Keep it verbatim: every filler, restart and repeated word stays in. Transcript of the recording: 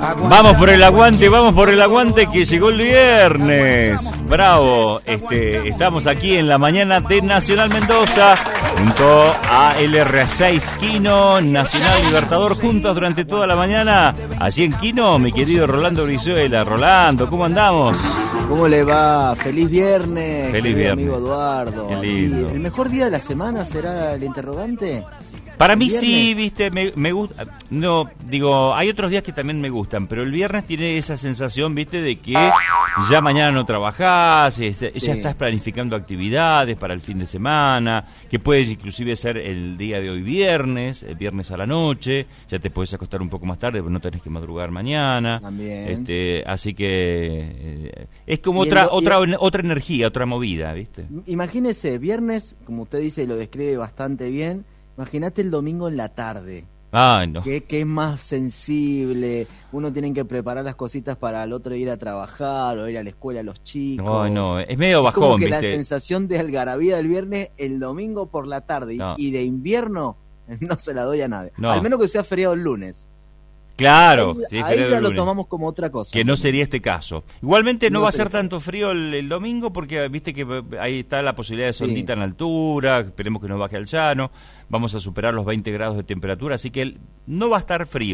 Vamos por el aguante, vamos por el aguante que llegó el viernes. Bravo, este, estamos aquí en la mañana de Nacional Mendoza junto a L R seis Quino, Nacional Libertador, juntos durante toda la mañana. Allí en Quino, mi querido Rolando Brizuela. Rolando, ¿cómo andamos? ¿Cómo le va? Feliz viernes. Feliz viernes. Amigo Eduardo. Qué lindo. ¿El mejor día de la semana será el interrogante? Para mí sí, viste, me, me gusta, no, digo, hay otros días que también me gustan, pero el viernes tiene esa sensación, viste, de que ya mañana no trabajás, este, ya Sí. estás planificando actividades para el fin de semana, que puede inclusive ser el día de hoy viernes, el viernes a la noche, ya te podés acostar un poco más tarde, pero no tenés que madrugar mañana. También. Este, así que eh, es como Y otra, el- otra, y- otra energía, otra movida, viste. Imagínese, viernes, como usted dice y lo describe bastante bien, imagínate el domingo en la tarde. Ay, no. Que, que es más sensible, uno tiene que preparar las cositas para el otro ir a trabajar o ir a la escuela a los chicos. No, no, es medio Es como bajón, que la viste. sensación de algarabía del viernes el domingo por la tarde y- No. y de invierno no se la doy a nadie. No. Al menos que sea feriado el lunes. Claro, ahí sí, ahí feriado ya el lo lunes. tomamos como otra cosa. Que no sería este caso. Igualmente no, No va a sería ser tanto frío el, el domingo porque viste que ahí está la posibilidad de Sí. sondita en altura, esperemos que nos baje al llano, vamos a superar los veinte grados de temperatura, así que el- no va a estar frío.